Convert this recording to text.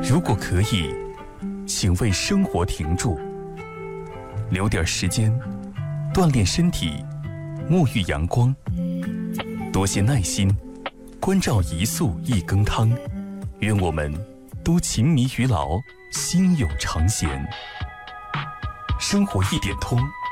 如果可以，请为生活停住，留点时间锻炼身体，沐浴阳光，多些耐心关照一素一羹汤。愿我们都情迷于劳，心有常闲。生活一点通，